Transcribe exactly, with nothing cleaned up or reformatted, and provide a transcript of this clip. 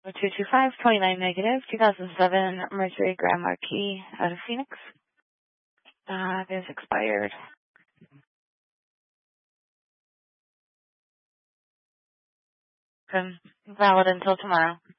two two five, twenty-nine negative, two thousand seven Mercury Grand Marquis out of Phoenix. Uh, it is expired. Um, valid until tomorrow.